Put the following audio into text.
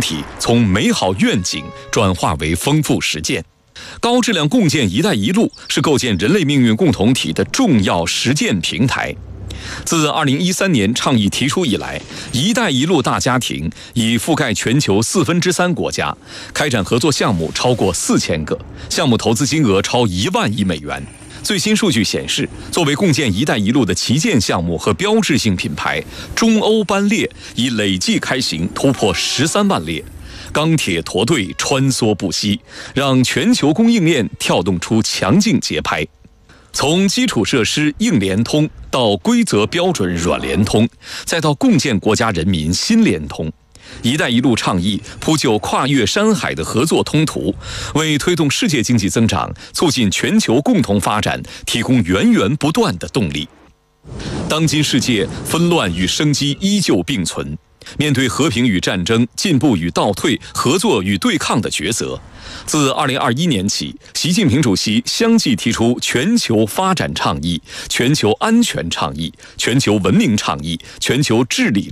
体从美好愿景转化为丰富实践。高质量共建“一带一路”是构建人类命运共同体的重要实践平台。自2013年倡议提出以来，“一带一路”大家庭已覆盖全球3%国家，开展合作项目超过4000个，项目投资金额超1万亿美元。最新数据显示，作为共建“一带一路”的旗舰项目和标志性品牌，中欧班列已累计开行突破13万列。钢铁驼队穿梭不息，让全球供应链跳动出强劲节拍。从基础设施硬联通到规则标准软联通，再到共建国家人民新联通，“一带一路”倡议铺就跨越山海的合作通途，为推动世界经济增长、促进全球共同发展提供源源不断的动力。当今世界纷乱与生机依旧并存，面对和平与战争、进步与倒退、合作与对抗的抉择，自2021年起，习近平主席相继提出全球发展倡议、全球安全倡议、全球文明倡议、全球治理